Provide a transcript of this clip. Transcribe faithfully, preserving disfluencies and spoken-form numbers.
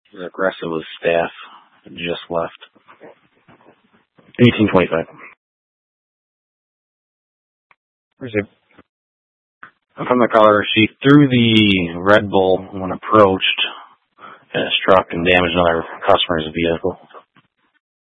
He was aggressive with staff. Just left. eighteen twenty-five. Receive. From the caller, she threw the Red Bull when approached and it struck and damaged another customer's vehicle.